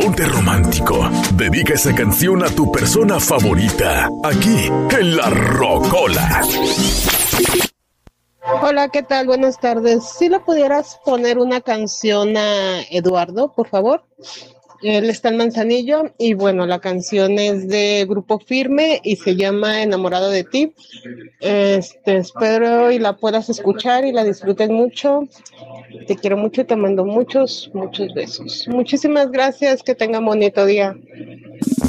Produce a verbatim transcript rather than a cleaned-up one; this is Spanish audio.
ponte romántico. Dedica esa canción a tu persona favorita, aquí en La Rocola. Hola, ¿qué tal? Buenas tardes. Si le pudieras poner una canción a Eduardo, por favor. Él está en Manzanillo y bueno, la canción es de Grupo Firme y se llama Enamorado de ti. Este, espero y la puedas escuchar y la disfrutes mucho. Te quiero mucho y te mando muchos, muchos besos. Muchísimas gracias, que tengan bonito día.